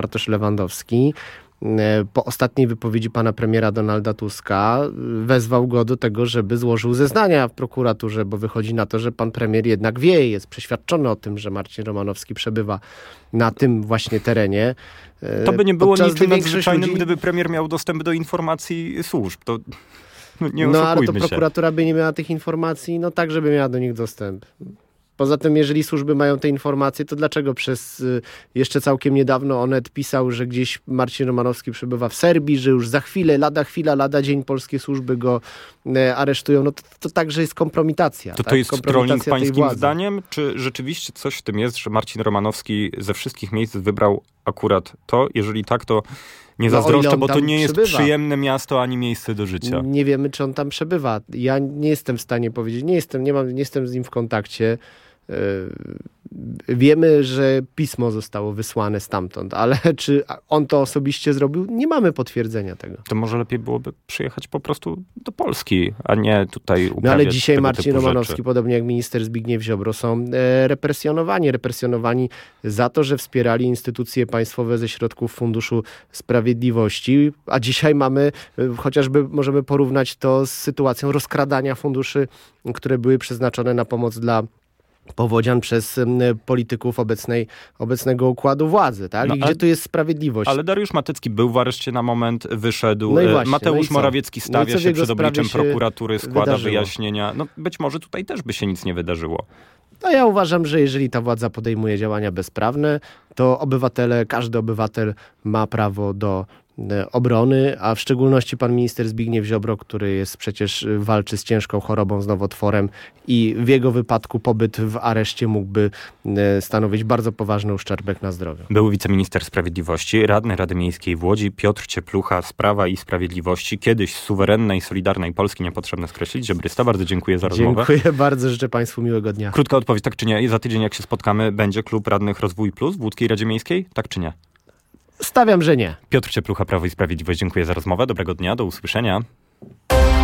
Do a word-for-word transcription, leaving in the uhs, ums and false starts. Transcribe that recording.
Bartosz Lewandowski po ostatniej wypowiedzi pana premiera Donalda Tuska wezwał go do tego, żeby złożył zeznania w prokuraturze, bo wychodzi na to, że pan premier jednak wie, jest przeświadczony o tym, że Marcin Romanowski przebywa na tym właśnie terenie. To by nie było Podczas niczym nadzwyczajnym, ludzi... gdyby premier miał dostęp do informacji służb. To nie no ale to się. prokuratura by nie miała tych informacji, no tak, żeby miała do nich dostęp. Poza tym, jeżeli służby mają te informacje, to dlaczego przez y, jeszcze całkiem niedawno Onet pisał, że gdzieś Marcin Romanowski przebywa w Serbii, że już za chwilę, lada chwila, lada dzień polskie służby go y, aresztują. No to, to także jest kompromitacja. To tak? to jest trolling pańskim władzy. zdaniem? Czy rzeczywiście coś w tym jest, że Marcin Romanowski ze wszystkich miejsc wybrał akurat to? Jeżeli tak, to nie no, zazdroszczę, bo to nie przebywa. jest przyjemne miasto ani miejsce do życia. Nie wiemy, czy on tam przebywa. Ja nie jestem w stanie powiedzieć, nie jestem, nie mam, nie jestem z nim w kontakcie. Wiemy, że pismo zostało wysłane stamtąd, ale czy on to osobiście zrobił? Nie mamy potwierdzenia tego. To może lepiej byłoby przyjechać po prostu do Polski, a nie tutaj uprawiać No ale dzisiaj tego Marcin typu Romanowski, rzeczy. podobnie jak minister Zbigniew Ziobro, są e, represjonowani. Represjonowani za to, że wspierali instytucje państwowe ze środków Funduszu Sprawiedliwości, a dzisiaj mamy, e, chociażby możemy porównać to z sytuacją rozkradania funduszy, które były przeznaczone na pomoc dla powodzian przez y, polityków obecnej, obecnego układu władzy, tak? No, I gdzie tu jest sprawiedliwość? Ale Dariusz Matycki był w areszcie na moment, wyszedł. No i właśnie, Mateusz no i Morawiecki stawia no i się przed obliczem się prokuratury, składa wydarzyło? wyjaśnienia. No być może tutaj też by się nic nie wydarzyło. No ja uważam, że jeżeli ta władza podejmuje działania bezprawne, to obywatele, każdy obywatel ma prawo do obrony, a w szczególności pan minister Zbigniew Ziobro, który jest przecież walczy z ciężką chorobą, z nowotworem i w jego wypadku pobyt w areszcie mógłby stanowić bardzo poważny uszczerbek na zdrowiu. Był wiceminister sprawiedliwości, radny Rady Miejskiej w Łodzi, Piotr Cieplucha z Prawa i Sprawiedliwości. Kiedyś suwerennej, solidarnej Polski, niepotrzebne skreślić. Ziobrysta, bardzo dziękuję za rozmowę. Dziękuję bardzo, życzę państwu miłego dnia. Krótka odpowiedź, tak czy nie? Za tydzień jak się spotkamy, będzie Klub Radnych Rozwój Plus w Łódzkiej Radzie Miejskiej? Tak czy nie? Stawiam, że nie. Piotr Cieplucha, Prawo i Sprawiedliwość. Dziękuję za rozmowę. Dobrego dnia, do usłyszenia.